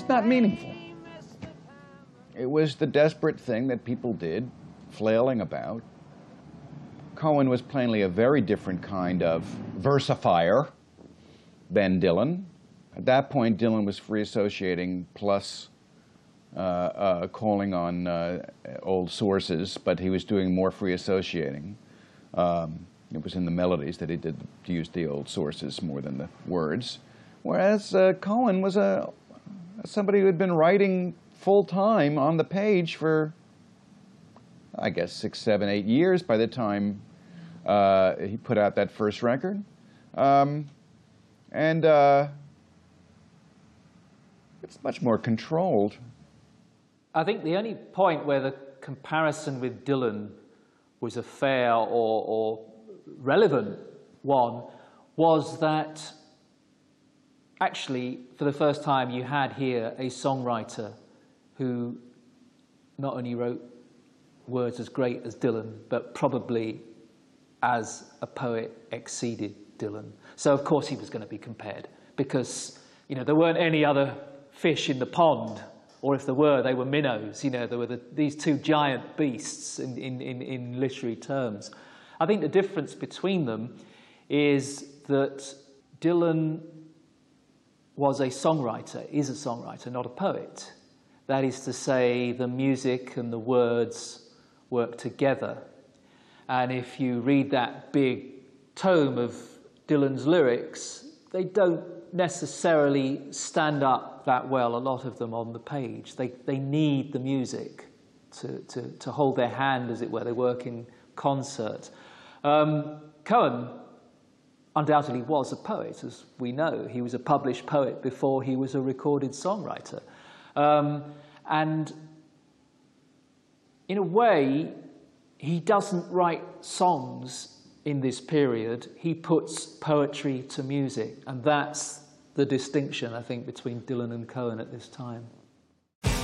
was not meaningful. It was the desperate thing that people did, flailing about. Cohen was plainly a very different kind of versifier than Dylan. At that point, Dylan was free associating plus calling on old sources, but he was doing more free associating. It was in the melodies that he did use the old sources more than the words. Whereas Cohen was somebody who had been writing full-time on the page for, I guess, 6, 7, 8 years by the time he put out that first record. It's much more controlled. I think the only point where the comparison with Dylan was a fair or relevant one was that actually, for the first time, you had here a songwriter who not only wrote words as great as Dylan, but probably as a poet exceeded Dylan. So of course he was going to be compared because, you know, there weren't any other fish in the pond, or if there were, they were minnows. You know, there were these two giant beasts in literary terms. I think the difference between them is that Dylan was a songwriter, is a songwriter, not a poet. That is to say, the music and the words work together. And if you read that big tome of Dylan's lyrics, they don't necessarily stand up that well, a lot of them on the page. They need the music to hold their hand, as it were. They work in concert. Cohen undoubtedly was a poet, as we know. He was a published poet before he was a recorded songwriter. And in a way, he doesn't write songs in this period. He puts poetry to music, and that's the distinction, I think, between Dylan and Cohen at this time.